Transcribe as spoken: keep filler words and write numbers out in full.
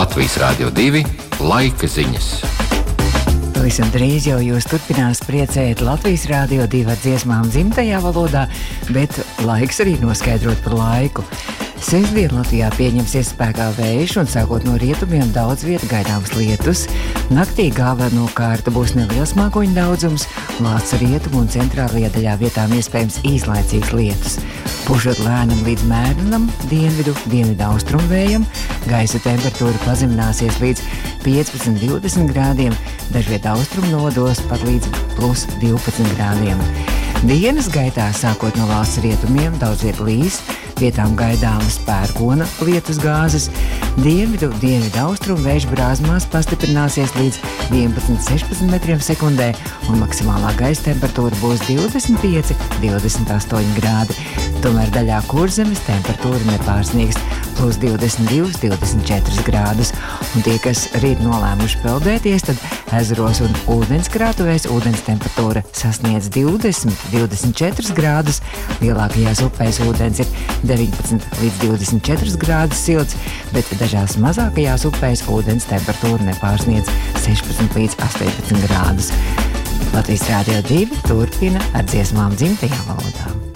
Latvijas Rādio divi laika ziņas. Pavisam drīz jau jūs turpinās priecēt Latvijas Rādio divi ar dziesmām dzimtajā valodā, bet laiks arī noskaidrot par laiku. Sestdien Latvijā pieņemsies spēkā vējš un sākot no rietumiem daudz vieta gaidāms lietus. Naktī galvenokārt būs neliels mākoņu daudzums, lāts rietumu un centrālajā daļā vietām iespējams īslaicīgs lietus. Pušot lēnam līdz mērenam, dienvidu, dienvidu austrumu vējam, gaisa temperatūra pazemināsies līdz piecpadsmit līdz divdesmit grādiem, dažviet austrumu nodos pat līdz plus divpadsmit grādiem. Dienas gaitā, sākot no lāts rietumiem, daudz viet līs, vietām gaidāmas pērkona lietus gāzes. Dienvidu, dienvidu austrumu vējš brāzmās pastiprināsies līdz vienpadsmit līdz sešpadsmit metriem sekundē, un maksimālā gaisa temperatūra būs divdesmit pieci līdz divdesmit astoņi grādi. Tomēr daļā Kurzemes temperatūra nepārsniegs plus divdesmit divi līdz divdesmit četri grādus. Un tie, kas rīt nolēmuši peldēties, tad ezeros un ūdenskrātuvēs ūdens temperatūra sasniedz divdesmit līdz divdesmit četri grādus. Lielākajās upēs ūdens ir deviņpadsmit līdz divdesmit četri grādus silts, bet dažās mazākajās upēs ūdens temperatūra nepārsniedz sešpadsmit līdz astoņpadsmit grādus. Latvijas Rādio divi turpina ar dziesmām dzimtajā valodā.